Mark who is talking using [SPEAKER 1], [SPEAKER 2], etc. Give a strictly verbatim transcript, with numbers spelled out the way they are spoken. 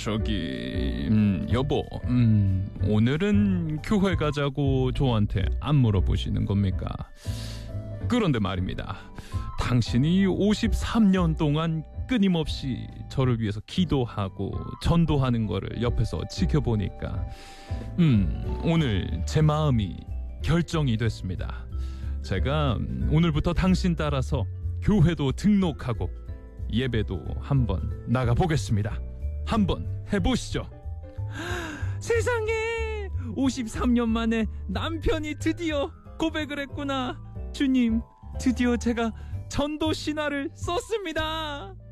[SPEAKER 1] 저기 음, 여보 음, 오늘은 교회 가자고 저한테 안 물어보시는 겁니까? 그런데 말입니다. 당신이 오십삼 년 동안 끊임없이 저를 위해서 기도하고 전도하는 거를 옆에서 지켜보니까 음, 오늘 제 마음이 결정이 됐습니다. 제가 오늘부터 당신 따라서 교회도 등록하고 예배도 한번 나가보겠습니다. 한번 해보시죠. 세상에, 오십삼 년 만에 남편이 드디어 고백을 했구나. 주님, 드디어 제가 전도 신화를 썼습니다.